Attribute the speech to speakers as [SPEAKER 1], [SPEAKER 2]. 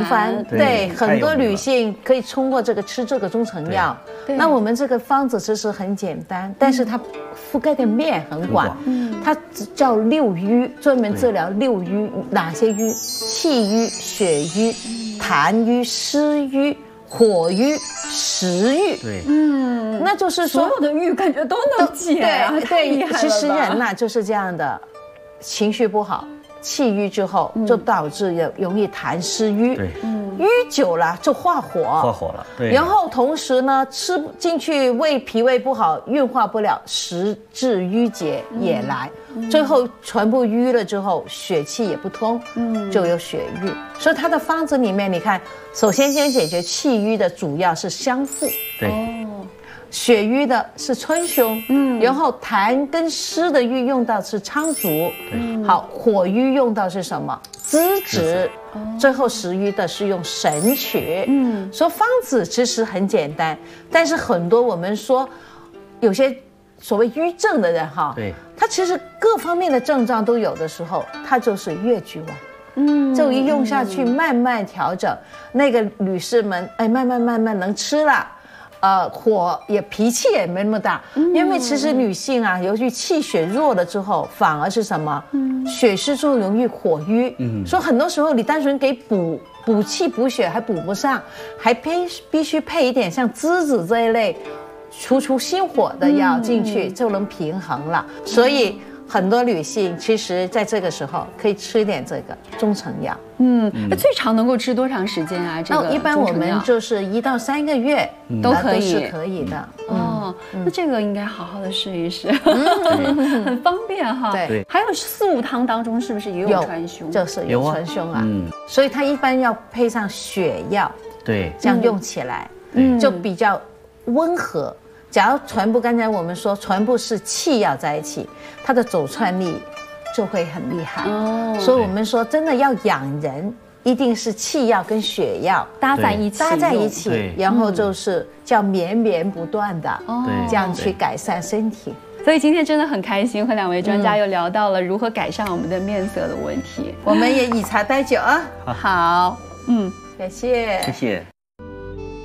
[SPEAKER 1] 烦，对很多女性可以通过吃这个中成药。那我们这个方子其实很简单，但是它覆盖的面很广。它叫6瘀，专门治疗6瘀，哪些瘀？气瘀、血瘀、痰瘀、湿瘀、火瘀、食欲。对，那就是说
[SPEAKER 2] 所有的郁感觉都能解啊！
[SPEAKER 1] 对，其实人呐就是这样的，情绪不好。气郁之后，就导致容易痰湿瘀，瘀久了就化火
[SPEAKER 3] 了。对，
[SPEAKER 1] 然后同时呢，吃进去脾胃不好，运化不了，食滞瘀结也来，最后全部瘀了之后，血气也不通，就有血瘀。所以它的方子里面，你看，首先解决气郁的主要是香附，
[SPEAKER 3] 对。
[SPEAKER 1] 血瘀的是川芎，然后痰跟湿的瘀用到是苍术，好，火瘀用到是什么？栀子，最后食瘀的是用神曲。说方子其实很简单，但是很多我们说有些所谓瘀症的人哈，对，他其实各方面的症状都有的时候，他就是越剧丸。就一用下去，慢慢调整，那个女士们，慢慢能吃了。脾气也没那么大，因为其实女性啊，尤其气血弱了之后，反而是什么？血湿之后容易火瘀。所以很多时候你单纯给补气补血还补不上，还必须配一点像栀子这一类除心火的药进去，就能平衡了。所以很多女性其实在这个时候可以吃一点这个中成药。
[SPEAKER 2] 最长能够吃多长时间啊？这个
[SPEAKER 1] 一般我们就是1到3个月
[SPEAKER 2] 都可以，
[SPEAKER 1] 是可以的。
[SPEAKER 2] 那这个应该好好的试一试，很方便哈。
[SPEAKER 1] 对，
[SPEAKER 2] 还有4物汤当中是不是也有川芎？
[SPEAKER 1] 就是有川芎啊。所以它一般要配上血药，
[SPEAKER 3] 对，
[SPEAKER 1] 这样用起来就比较温和。假如全部刚才我们说全部是气药在一起，它的走窜力就会很厉害。所以我们说真的要养人，一定是气药跟血药
[SPEAKER 2] 搭在一
[SPEAKER 1] 起，然后就是叫绵绵不断的，这样去改善身体。
[SPEAKER 2] 所以今天真的很开心，和2位专家又聊到了如何改善我们的面色的问题。
[SPEAKER 1] 我们也以茶代酒啊。
[SPEAKER 2] 好，
[SPEAKER 1] 感谢，
[SPEAKER 3] 谢谢。